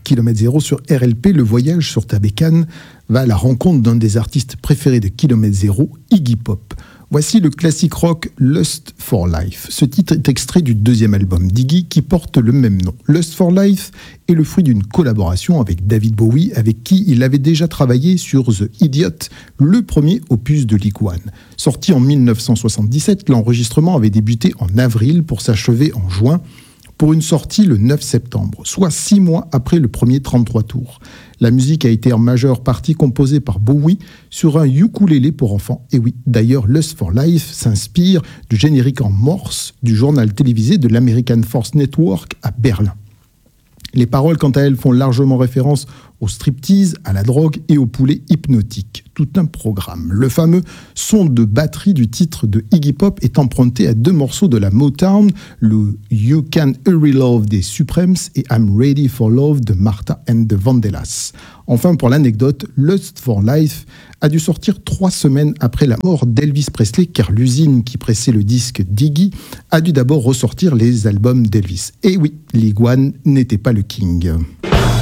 Kilomètre Zéro sur RLP, le voyage sur ta bécane va à la rencontre d'un des artistes préférés de Kilomètre Zéro, Iggy Pop. Voici le classique rock Lust for Life. Ce titre est extrait du deuxième album d'Iggy qui porte le même nom. Lust for Life est le fruit d'une collaboration avec David Bowie, avec qui il avait déjà travaillé sur The Idiot, le premier opus de l'Iguane. Sorti en 1977, l'enregistrement avait débuté en avril pour s'achever en juin, pour une sortie le 9 septembre, soit 6 mois après le premier 33 tours. La musique a été en majeure partie composée par Bowie sur un ukulélé pour enfants. Et oui, d'ailleurs, Lust for Life s'inspire du générique en morse du journal télévisé de l'American Force Network à Berlin. Les paroles, quant à elles, font largement référence au striptease, à la drogue et au poulet hypnotique. Tout un programme. Le fameux son de batterie du titre de Iggy Pop est emprunté à 2 morceaux de la Motown, le You Can Hurry Love des Supremes et I'm Ready for Love de Martha and the Vandellas. Enfin, pour l'anecdote, Lust for Life a dû sortir 3 semaines après la mort d'Elvis Presley, car l'usine qui pressait le disque d'Iggy a dû d'abord ressortir les albums d'Elvis. Et oui, l'Iguane n'était pas le king.